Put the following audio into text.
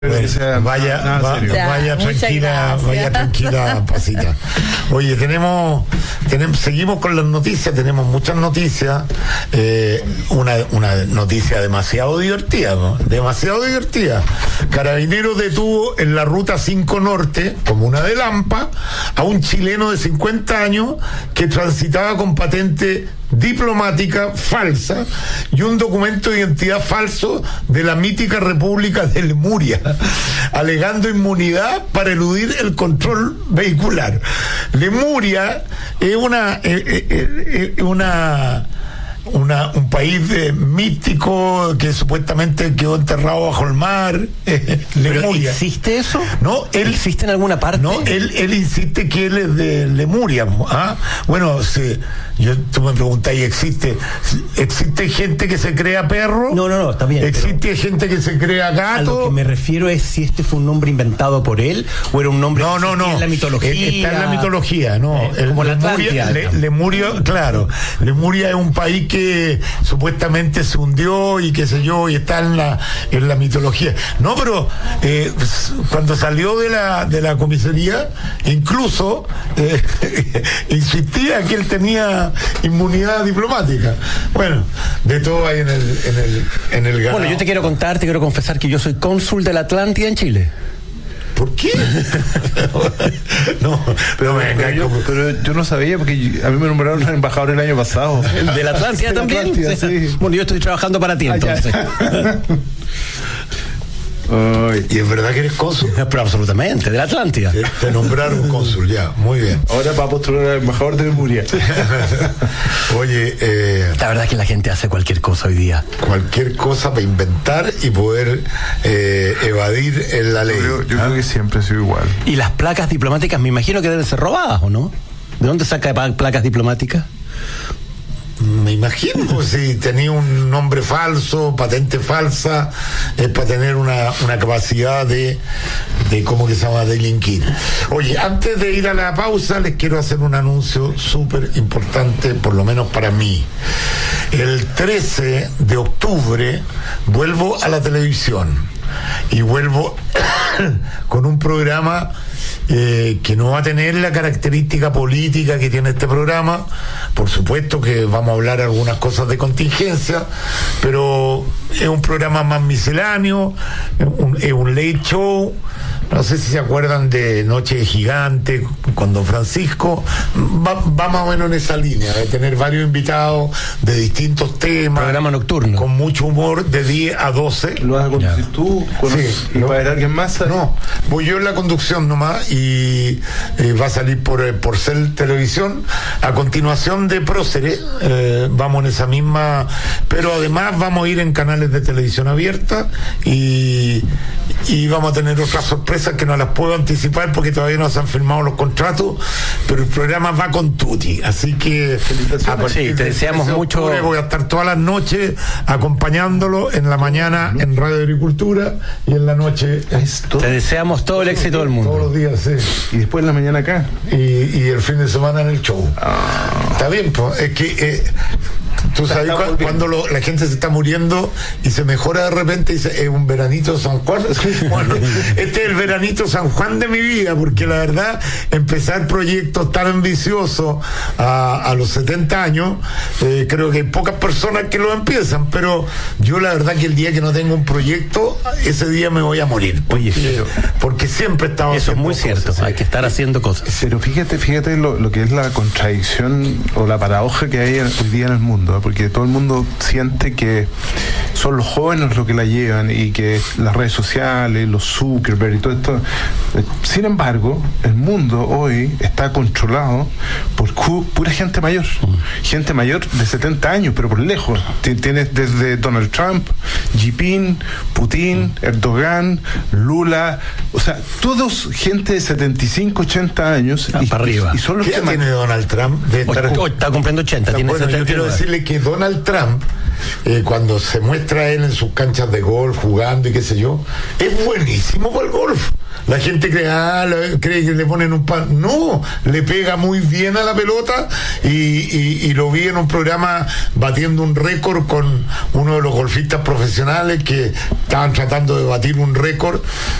Vaya tranquila, Pasita. Oye, seguimos con las noticias, tenemos muchas noticias. Una noticia demasiado divertida, ¿no? Demasiado divertida. Carabineros detuvo en la ruta 5 Norte, comuna de Lampa, a un chileno de 50 años que transitaba con patente diplomática falsa y un documento de identidad falso de la mítica República de Lemuria, alegando inmunidad para eludir el control vehicular. Lemuria es un país místico que supuestamente quedó enterrado bajo el mar. Lemuria. ¿Existe eso? No, ¿existe en alguna parte? No, él insiste que él es de Lemuria. Bueno, sí, tú me preguntás, ¿existe gente que se crea perro? No, está bien. ¿Existe gente que se crea gato? A lo que me refiero es si este fue un nombre inventado por él o era un nombre no. en la mitología. Está en la mitología, ¿no? Como la Atlántida. Lemuria, claro. Lemuria es un país que supuestamente se hundió y qué sé yo, y está en la mitología. No, pero cuando salió de la comisaría, incluso insistía que él tenía inmunidad diplomática. Bueno, de todo hay en el ganado. Bueno, yo te quiero confesar que yo soy cónsul de la Atlántida en Chile. ¿Por qué? No, pero yo no sabía, porque a mí me nombraron embajador el año pasado. ¿De la Atlántida también? Atlántida, sí. Bueno, yo estoy trabajando para ti entonces. ¿Y es verdad que eres cónsul? Pero absolutamente, de la Atlántida. Te nombraron cónsul, ya, muy bien. Ahora para postular al embajador de Lemuria. Oye, la verdad es que la gente hace cualquier cosa hoy día. Cualquier cosa para inventar y poder evadir la ley. Yo creo que siempre ha sido igual. Y las placas diplomáticas me imagino que deben ser robadas, ¿o no? ¿De dónde saca placas diplomáticas? Me imagino, si tenía un nombre falso, patente falsa, es para tener una capacidad de ¿cómo que se llama?, delinquir. Oye, antes de ir a la pausa, les quiero hacer un anuncio súper importante, por lo menos para mí. El 13 de octubre vuelvo a la televisión y vuelvo con un programa que no va a tener la característica política que tiene este programa. Por supuesto que vamos a hablar algunas cosas de contingencia, pero es un programa más misceláneo, es un late show. No sé si se acuerdan de Noche de Gigante con Don Francisco. Va más o menos en esa línea, de tener varios invitados de distintos temas. Programa nocturno. Con mucho humor, de 10 a 12. ¿Lo vas a conducir tú? Sí. ¿Va a haber alguien más? No, voy yo en la conducción nomás y va a salir por Cel Televisión. A continuación de Próceres, vamos en esa misma, pero además vamos a ir en canales de televisión abierta y vamos a tener otras sorpresas que no las puedo anticipar porque todavía no se han firmado los contratos, pero el programa va con tutti, así que te deseamos mucho. Voy a estar todas las noches acompañándolo, en la mañana en Radio Agricultura y en la noche te deseamos todo el éxito del mundo. Todos los días, sí. Y después en la mañana acá. Y el fin de semana en el show. Está bien, pues, es que tú sabes cuando la gente se está muriendo y se mejora de repente y dice, es un veranito San Juan. Bueno, este es el veranito San Juan de mi vida, porque la verdad, empezar proyectos tan ambiciosos a los 70 años, creo que hay pocas personas que lo empiezan, pero yo la verdad que el día que no tengo un proyecto, ese día me voy a morir. Porque siempre estaba eso es muy cierto, cosas, hay que estar haciendo cosas. Pero fíjate lo que es la contradicción o la paradoja que hay hoy día en el mundo, porque todo el mundo siente que son los jóvenes los que la llevan y que las redes sociales, los Zuckerberg y todo esto. Sin embargo, el mundo hoy está controlado por pura gente mayor. Gente mayor de 70 años, pero por lejos. Tienes desde Donald Trump, Xi Jinping, Putin, Erdogan, Lula, o sea, todos gente de 75, 80 años. Para arriba. Y son los que tiene Donald Trump. Está cumpliendo 80. Bueno, yo quiero decirle que Donald Trump cuando se muestra él en sus canchas de golf jugando y qué sé yo, es buenísimo para el golf. La gente cree que le ponen un pan. No, le pega muy bien a la pelota y lo vi en un programa batiendo un récord con uno de los golfistas profesionales que estaban tratando de batir un récord